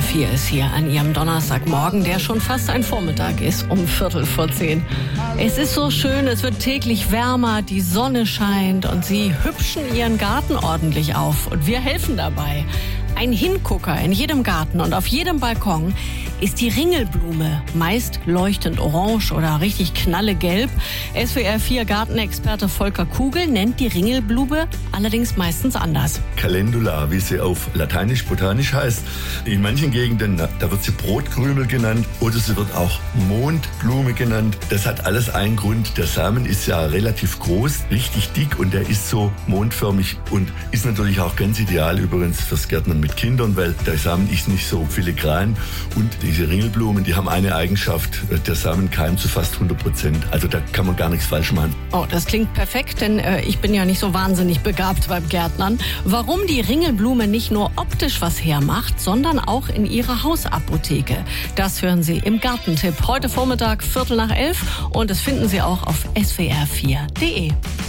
SWR 4 ist hier an Ihrem Donnerstagmorgen, der schon fast ein Vormittag ist, um 10:15. Es ist so schön, es wird täglich wärmer, die Sonne scheint und Sie hübschen Ihren Garten ordentlich auf. Und wir helfen dabei. Ein Hingucker in jedem Garten und auf jedem Balkon ist die Ringelblume, meist leuchtend orange oder richtig knallegelb. SWR 4 Gartenexperte Volker Kugel nennt die Ringelblume allerdings meistens anders. Calendula, wie sie auf Lateinisch botanisch heißt. In manchen Gegenden, da wird sie Brotkrümel genannt oder sie wird auch Mondblume genannt. Das hat alles einen Grund. Der Samen ist ja relativ groß, richtig dick und der ist so mondförmig und ist natürlich auch ganz ideal übrigens fürs Gärtnern mit Kindern, weil der Samen ist nicht so filigran und diese Ringelblumen, die haben eine Eigenschaft, der Samen keimt zu fast 100%. Also da kann man gar nichts falsch machen. Oh, das klingt perfekt, denn ich bin ja nicht so wahnsinnig begabt beim Gärtnern. Warum die Ringelblume nicht nur optisch was hermacht, sondern auch in Ihrer Hausapotheke. Das hören Sie im Gartentipp. Heute Vormittag 11:15 und das finden Sie auch auf swr4.de.